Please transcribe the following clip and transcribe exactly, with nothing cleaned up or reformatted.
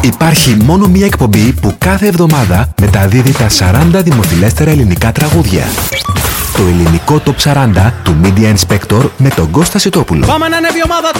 Υπάρχει μόνο μία εκπομπή που κάθε εβδομάδα μεταδίδει τα σαράντα δημοφιλέστερα ελληνικά τραγούδια. Το ελληνικό Top σαράντα του Media Inspector με τον Κώστα Σιτόπουλο. Πάμε να ανέβει η ομάδα